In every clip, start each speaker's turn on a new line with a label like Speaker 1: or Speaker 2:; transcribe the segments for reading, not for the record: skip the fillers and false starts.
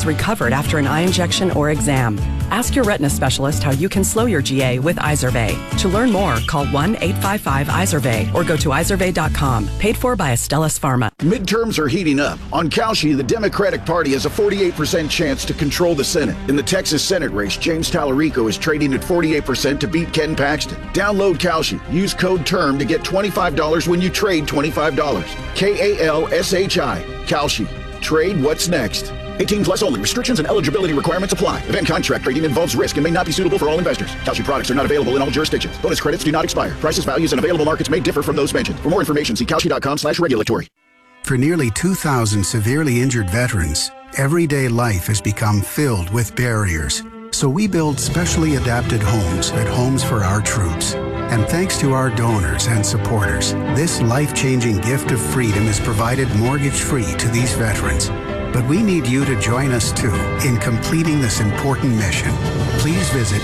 Speaker 1: has recovered after an eye injection or exam. Ask your retina specialist how you can slow your GA with Izervay. To learn more, call 1-855-IZERVAY or go to izervay.com. Paid for by Astellas Pharma.
Speaker 2: Midterms are heating up. On Cauchy, the Democratic Party has a 48% chance to control the Senate. In the Texas Senate race, James Tallarico is trading at 48% to beat Ken Paxton. Download Cauchy. Use code TERM to get $25 when you trade $25. K-A-L-S-H-I. Cauchy. Trade what's next. 18 plus only. Restrictions and eligibility requirements apply. Event contract trading involves risk and may not be suitable for all investors. Cauchy products are not available in all jurisdictions. Bonus credits do not expire. Prices, values, and available markets may differ from those mentioned. For more information, see Cauchy.com/regulatory.
Speaker 3: For nearly 2,000 severely injured veterans, everyday life has become filled with barriers. So we build specially adapted homes at Homes for Our Troops. And thanks to our donors and supporters, this life-changing gift of freedom is provided mortgage-free to these veterans. But we need you to join us, too, in completing this important mission. Please visit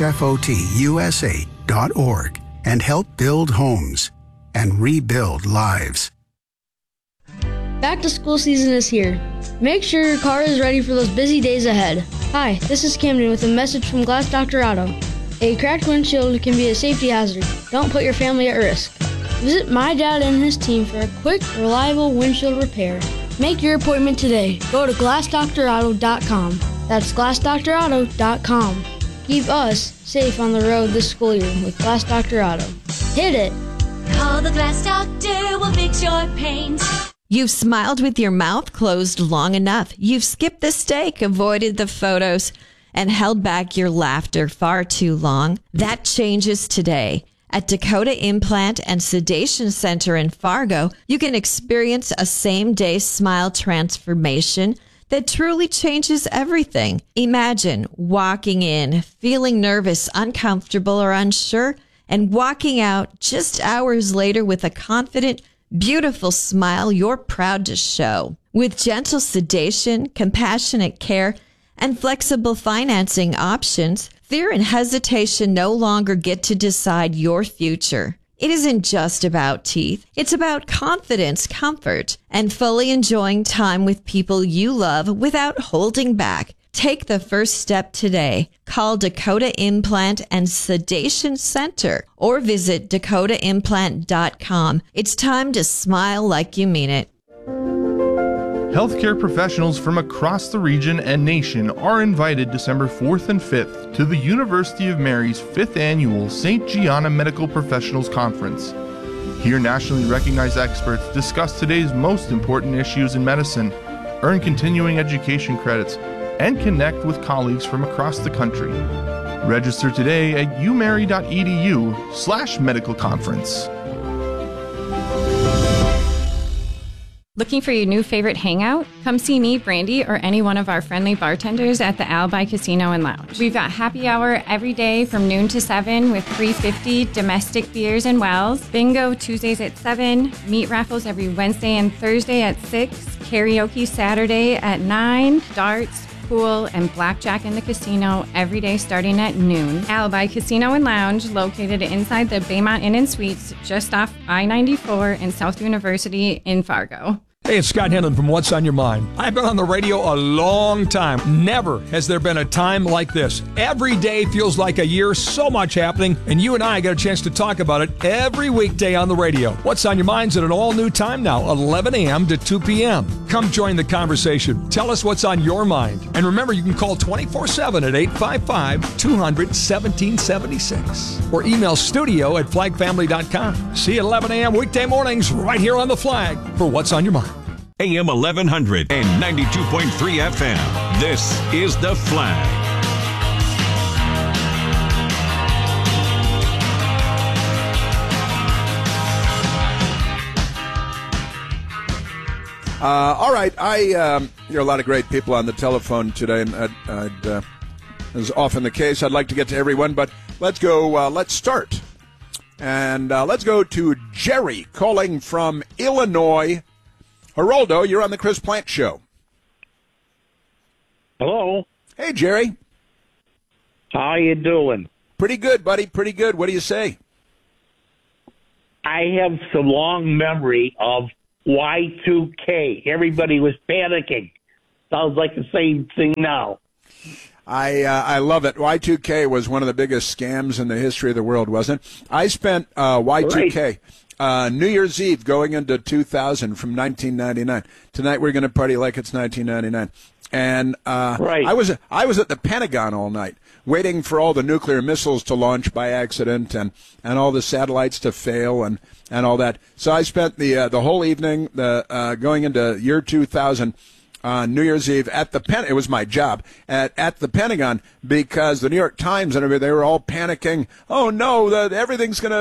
Speaker 3: hfotusa.org and help build homes and rebuild lives.
Speaker 4: Back to school season is here. Make sure your car is ready for those busy days ahead. Hi, this is Camden with a message from Glass Doctor Auto. A cracked windshield can be a safety hazard. Don't put your family at risk. Visit my dad and his team for a quick, reliable windshield repair. Make your appointment today. Go to glassdoctorauto.com. That's glassdoctorauto.com. Keep us safe on the road this school year with Glass Doctor Auto. Hit it!
Speaker 5: Call the Glass Doctor, we'll fix your paint.
Speaker 6: You've smiled with your mouth closed long enough. You've skipped the steak, avoided the photos, and held back your laughter far too long. That changes today. At Dakota Implant and Sedation Center in Fargo, you can experience a same-day smile transformation that truly changes everything. Imagine walking in, feeling nervous, uncomfortable, or unsure, and walking out just hours later with a confident, beautiful smile you're proud to show. With gentle sedation, compassionate care, and flexible financing options, fear and hesitation no longer get to decide your future. It isn't just about teeth. It's about confidence, comfort, and fully enjoying time with people you love without holding back. Take the first step today. Call Dakota Implant and Sedation Center or visit dakotaimplant.com. It's time to smile like you mean it.
Speaker 7: Healthcare professionals from across the region and nation are invited December 4th and 5th to the University of Mary's 5th Annual St. Gianna Medical Professionals Conference. Here, nationally recognized experts discuss today's most important issues in medicine, earn continuing education credits, and connect with colleagues from across the country. Register today at umary.edu/medical conference.
Speaker 8: Looking for your new favorite hangout? Come see me, Brandy, or any one of our friendly bartenders at the Alibi Casino and Lounge. We've got happy hour every day from noon to 7 with $3.50 domestic beers and wells. Bingo Tuesdays at 7. Meat raffles every Wednesday and Thursday at 6. Karaoke Saturday at 9. Darts, pool, and blackjack in the casino every day starting at noon. Alibi Casino and Lounge, located inside the Baymont Inn and Suites, just off I-94 in South University in Fargo.
Speaker 9: Hey, it's Scott Henlon from What's on Your Mind. I've been on the radio a long time. Never has there been a time like this. Every day feels like a year, so much happening, and you and I get a chance to talk about it every weekday on the radio. What's on Your Mind's at an all-new time now, 11 a.m. to 2 p.m. Come join the conversation. Tell us what's on your mind. And remember, you can call 24/7 at 855-200-1776 or email studio@flagfamily.com. See you at 11 a.m. weekday mornings right here on The Flag for What's on Your Mind.
Speaker 10: AM 1100 and 92.3 FM. This is The Flag.
Speaker 11: All right, I hear a lot of great people on the telephone today, and as is often the case, I'd like to get to everyone, but let's go. Let's start, and let's go to Jerry calling from Illinois. Geraldo, you're on the Chris Plante Show.
Speaker 12: Hello.
Speaker 11: Hey, Jerry.
Speaker 12: How you doing?
Speaker 11: Pretty good, buddy. Pretty good. What do you say?
Speaker 12: I have some long memory of Y2K. Everybody was panicking. sounds like the same thing now.
Speaker 11: I love it. Y2K was one of the biggest scams in the history of the world, wasn't it? I spent Y2K New Year's Eve going into 2000 from 1999. Tonight we're going to party like it's 1999. And I was at the Pentagon all night waiting for all the nuclear missiles to launch by accident and all the satellites to fail and all that. So I spent the whole evening going into year 2000 New Year's Eve at the It was my job at the Pentagon because the New York Times and everybody, they were all panicking. Oh no, everything's gonna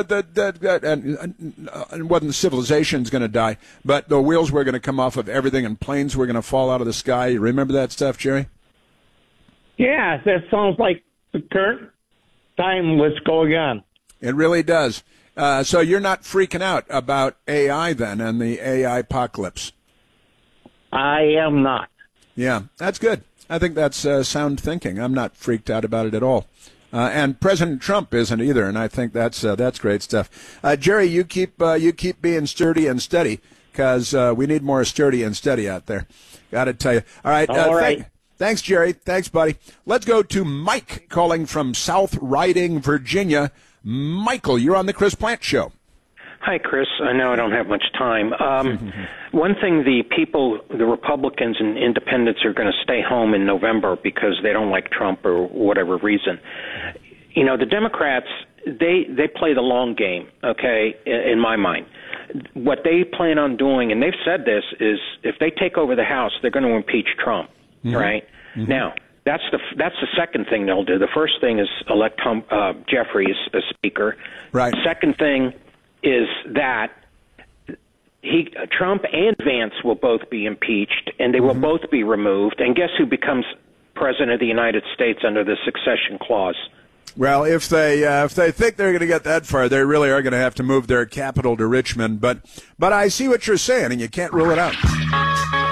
Speaker 11: and wasn't civilization's gonna die, but the wheels were gonna come off of everything and planes were gonna fall out of the sky. You remember that stuff, Jerry?
Speaker 12: Yeah, that sounds like the current time what's going on.
Speaker 11: It really does. So you're not freaking out about AI then and the AI apocalypse?
Speaker 12: I am not.
Speaker 11: Yeah, that's good. I think that's sound thinking. I'm not freaked out about it at all. And President Trump isn't either, and I think that's great stuff. Jerry, you keep being sturdy and steady, because we need more sturdy and steady out there. Got to tell you. All right.
Speaker 12: All right.
Speaker 11: Thanks, Jerry. Thanks, buddy. Let's go to Mike calling from South Riding, Virginia. Michael, you're on the Chris Plante Show.
Speaker 13: Hi, Chris. I know I don't have much time. One thing, the Republicans and independents are going to stay home in November because they don't like Trump or whatever reason. You know, the Democrats, they play the long game, okay, in my mind. What they plan on doing, and they've said this, is if they take over the House, they're going to impeach Trump, right? Mm-hmm. Now, that's the second thing they'll do. The first thing is elect Jeffries as Speaker.
Speaker 11: Right.
Speaker 13: The second thing is that Trump and Vance will both be impeached, and they will both be removed. And guess who becomes president of the United States under the succession clause?
Speaker 11: Well, if they think they're going to get that far, they really are going to have to move their capital to Richmond. But I see what you're saying, and you can't rule it out.